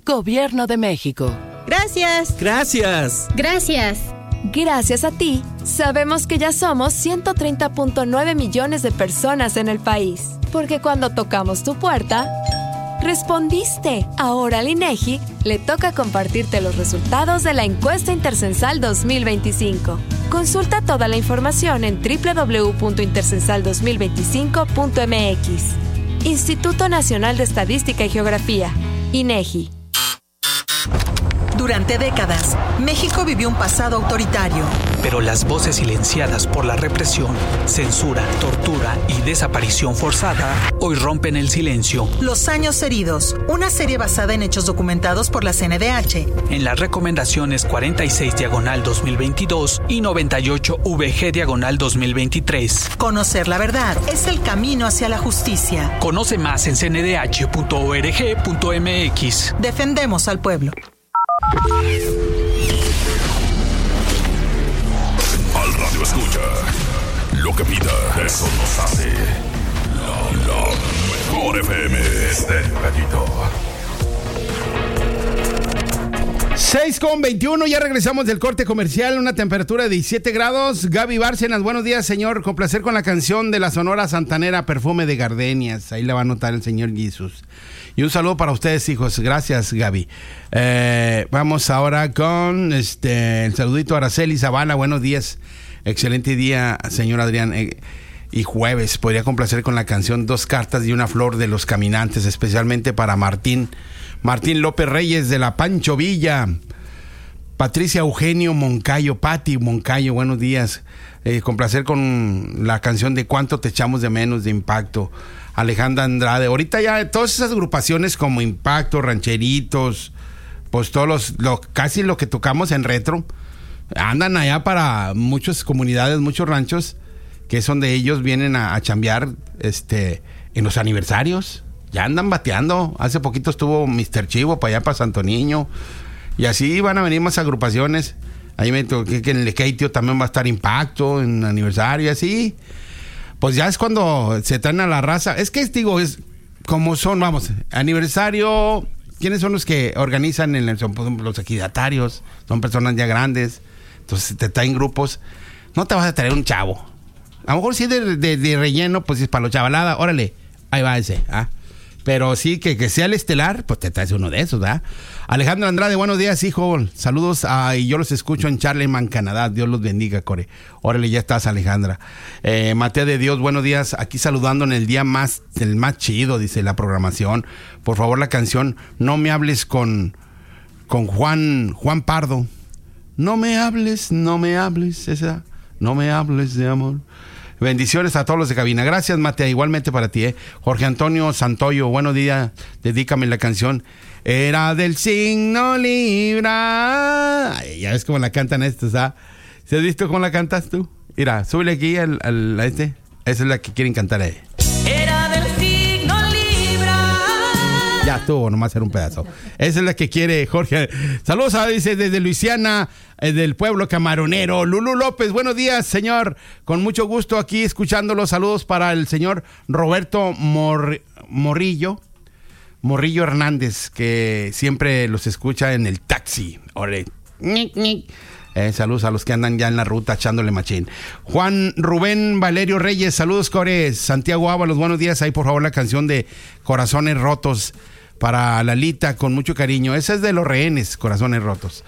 Gobierno de México. Gracias. Gracias. Gracias. Gracias a ti, sabemos que ya somos 130.9 millones de personas en el país. Porque cuando tocamos tu puerta, respondiste. Ahora al INEGI le toca compartirte los resultados de la encuesta Intercensal 2025. Consulta toda la información en www.intercensal2025.mx. Instituto Nacional de Estadística y Geografía, INEGI. Durante décadas, México vivió un pasado autoritario. Pero las voces silenciadas por la represión, censura, tortura y desaparición forzada hoy rompen el silencio. Los años heridos, una serie basada en hechos documentados por la CNDH. En las recomendaciones 46/2022 y 98/VG/2023. Conocer la verdad es el camino hacia la justicia. Conoce más en cndh.org.mx. Defendemos al pueblo. Al radio escucha lo que pida, eso nos hace la mejor FM. Despedido. 6:21, ya regresamos del corte comercial, una temperatura de 17 grados. Gaby Bárcenas, buenos días, señor. Con placer con la canción de la Sonora Santanera, Perfume de Gardenias. Ahí la va a anotar el señor Jesús. Y un saludo para ustedes, hijos. Gracias, Gaby. Vamos ahora con el saludito a Araceli Zavala. Buenos días. Excelente día, señor Adrián. Y jueves, podría complacer con la canción Dos cartas y una flor de los caminantes, especialmente para Martín López Reyes de la Pancho Villa. Patricia Eugenio Moncayo, Pati Moncayo, buenos días. Complacer con la canción de Cuánto te echamos de menos, de Impacto. Alejandra Andrade, ahorita ya todas esas agrupaciones como Impacto, Rancheritos, pues todos casi lo que tocamos en retro, andan allá para muchas comunidades, muchos ranchos, que es donde ellos vienen a chambear en los aniversarios. Ya andan bateando. Hace poquito estuvo Mr. Chivo para allá, para Santo Niño. Y así van a venir más agrupaciones. Ahí me toqué que en el Lequeitio también va a estar Impacto, en aniversario, así. Pues ya es cuando se traen a la raza. Es que es como son, vamos, aniversario. ¿Quiénes son los que organizan? Son los ejidatarios. Son personas ya grandes. Entonces te traen grupos. No te vas a traer un chavo. A lo mejor sí de relleno, pues es para los chavalada. Órale, ahí va ese, ¿ah? Pero sí, que sea el estelar, pues te traes uno de esos, ¿verdad? Alejandro Andrade, buenos días, hijo. Saludos, y yo los escucho en Charlemagne, Canadá. Dios los bendiga, Core. Órale, ya estás, Alejandra. Mateo de Dios, buenos días. Aquí saludando en el día el más chido, dice la programación. Por favor, la canción No me hables con Juan Pardo. No me hables, esa. No me hables de amor. Bendiciones a todos los de cabina. Gracias, Matea. Igualmente para ti, Jorge Antonio Santoyo, buenos días. Dedícame la canción. Era del signo Libra. Ay, ya ves cómo la cantan estos, ¿ah? ¿Se has visto cómo la cantas tú? Mira, súbele aquí a Esa es la que quieren cantar ahí. Era del signo Libra. Ya estuvo, nomás era un pedazo. Esa es la que quiere Jorge. Saludos, dice, desde Luisiana, del pueblo camaronero. Lulú López, buenos días, señor. Con mucho gusto aquí escuchándolo. Saludos para el señor Roberto Morrillo Hernández, que siempre los escucha en el taxi. Ore. Saludos a los que andan ya en la ruta echándole machín. Juan Rubén Valerio Reyes, saludos, Cores. Santiago Ábalos, buenos días. Ahí, por favor, la canción de Corazones Rotos para Lalita, con mucho cariño. Esa es de Los Rehenes, Corazones Rotos.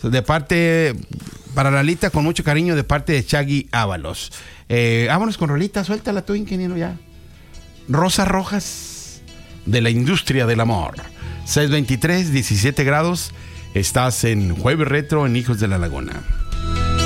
Para Lalita, con mucho cariño, de parte de Chagui Ábalos. Vámonos con rolita, suéltala tú, ingeniero, ya. Rosas Rojas, de la industria del amor. 6:23, 17 grados. Estás en Jueves Retro en Hijos de la Laguna.